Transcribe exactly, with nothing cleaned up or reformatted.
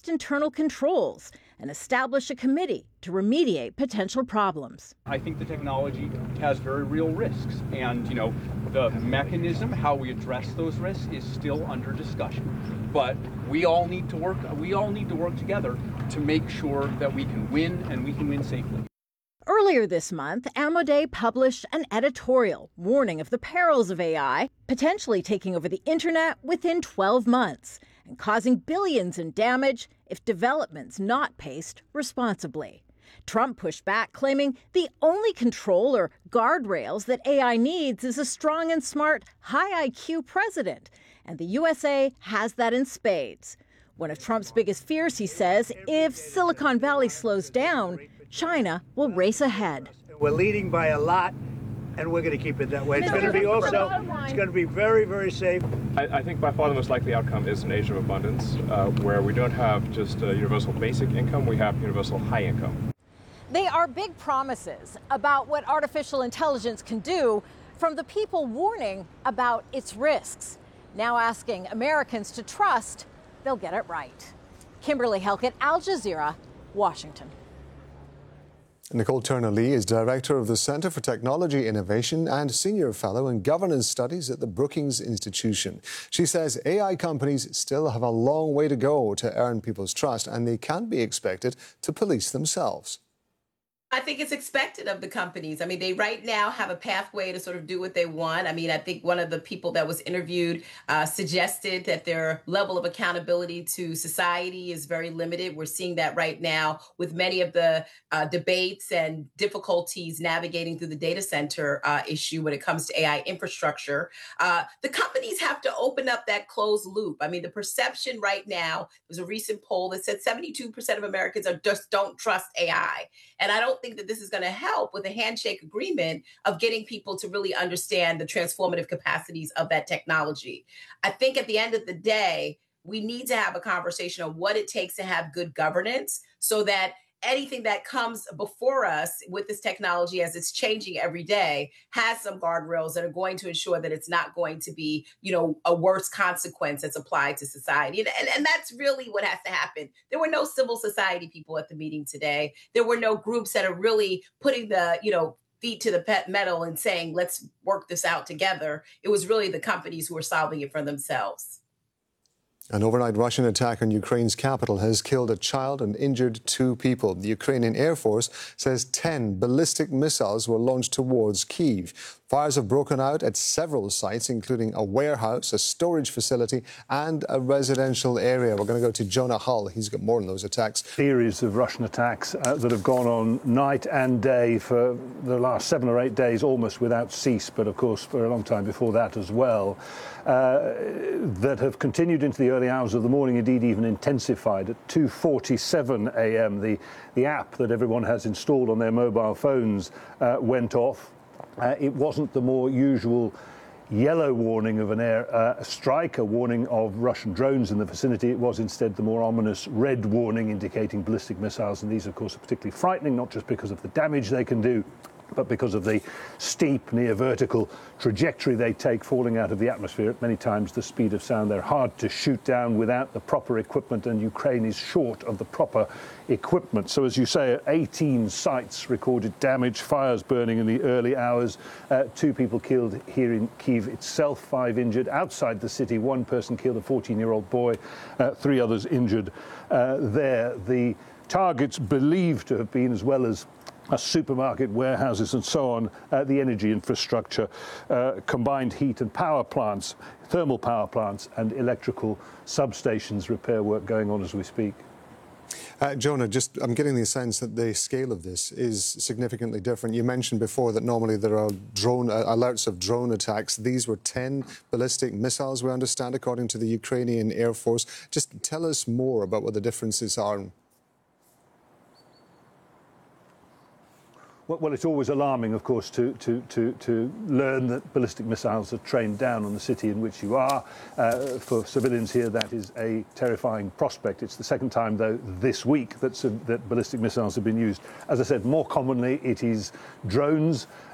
test internal controls and establish a committee to remediate potential problems. I think the technology has very real risks, and you know, the mechanism, how we address those risks, is still under discussion. But we all need to work. We all need to work together to make sure that we can win, and we can win safely. Earlier this month, Amoday published an editorial warning of the perils of A I potentially taking over the internet within twelve months and causing billions in damage if development's not paced responsibly. Trump pushed back, claiming the only control or guardrails that A I needs is a strong and smart, high I Q president, and the U S A has that in spades. One of Trump's biggest fears, he says, if Silicon Valley slows down, China will race ahead. We're leading by a lot, and we're going to keep it that way. It's going to be also, it's going to be very, very safe. I, I think by far the most likely outcome is an age of abundance, uh, where we don't have just a universal basic income, we have universal high income. They are big promises about what artificial intelligence can do from the people warning about its risks, now asking Americans to trust they'll get it right. Kimberly Helkett, Al Jazeera, Washington. Nicole Turner-Lee is Director of the Center for Technology Innovation and Senior Fellow in Governance Studies at the Brookings Institution. She says A I companies still have a long way to go to earn people's trust, and they can't be expected to police themselves. I think it's expected of the companies. I mean, they right now have a pathway to sort of do what they want. I mean, I think one of the people that was interviewed uh, suggested that their level of accountability to society is very limited. We're seeing that right now with many of the uh, debates and difficulties navigating through the data center uh, issue when it comes to A I infrastructure. Uh, the companies have to open up that closed loop. I mean, the perception right now, there's a recent poll that said seventy-two percent of Americans are just don't trust A I. And I don't think that this is going to help with a handshake agreement of getting people to really understand the transformative capacities of that technology. I think at the end of the day, we need to have a conversation on what it takes to have good governance so that anything that comes before us with this technology as it's changing every day has some guardrails that are going to ensure that it's not going to be, you know, a worse consequence that's applied to society. And, and, and that's really what has to happen. There were no civil society people at the meeting today. There were no groups that are really putting the, you know, feet to the pet metal and saying, let's work this out together. It was really the companies who were solving it for themselves. An overnight Russian attack on Ukraine's capital has killed a child and injured two people. The Ukrainian Air Force says ten ballistic missiles were launched towards Kyiv. Fires have broken out at several sites, including a warehouse, a storage facility, and a residential area. We're going to go to Jonah Hull. He's got more on those attacks. Series of Russian attacks uh, that have gone on night and day for the last seven or eight days, almost without cease, but of course for a long time before that as well, uh, that have continued into the early hours of the morning, indeed even intensified. At two forty-seven a m, the, the app that everyone has installed on their mobile phones uh, went off. Uh, it wasn't the more usual yellow warning of an air uh, strike, a warning of Russian drones in the vicinity. It was instead the more ominous red warning indicating ballistic missiles. And these, of course, are particularly frightening, not just because of the damage they can do, but because of the steep, near-vertical trajectory they take falling out of the atmosphere at many times the speed of sound. They're hard to shoot down without the proper equipment, and Ukraine is short of the proper equipment. So, as you say, eighteen sites recorded damage, fires burning in the early hours, uh, two people killed here in Kyiv itself, five injured. Outside the city, one person killed, a fourteen-year-old boy, uh, three others injured uh, there. The targets believed to have been, as well as a supermarket, warehouses and so on, uh, the energy infrastructure, uh, combined heat and power plants, thermal power plants and electrical substations, repair work going on as we speak. Uh, Jonah, just I'm getting the sense that the scale of this is significantly different. You mentioned before that normally there are drone uh, alerts of drone attacks. These were ten ballistic missiles, we understand, according to the Ukrainian Air Force. Just tell us more about what the differences are. Well, it's always alarming, of course, to, to, to, to learn that ballistic missiles are trained down on the city in which you are. Uh, for civilians here, that is a terrifying prospect. It's the second time, though, this week that, that ballistic missiles have been used. As I said, more commonly, it is drones